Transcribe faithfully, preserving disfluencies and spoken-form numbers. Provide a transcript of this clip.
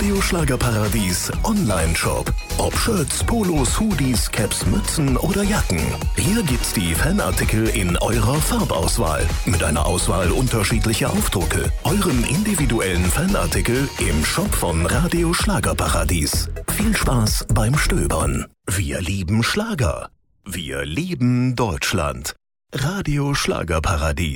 Radio Schlagerparadies Online-Shop. Ob Shirts, Polos, Hoodies, Caps, Mützen oder Jacken. Hier gibt's die Fanartikel in eurer Farbauswahl. Mit einer Auswahl unterschiedlicher Aufdrucke. Euren individuellen Fanartikel im Shop von Radio Schlagerparadies. Viel Spaß beim Stöbern. Wir lieben Schlager. Wir lieben Deutschland. Radio Schlagerparadies.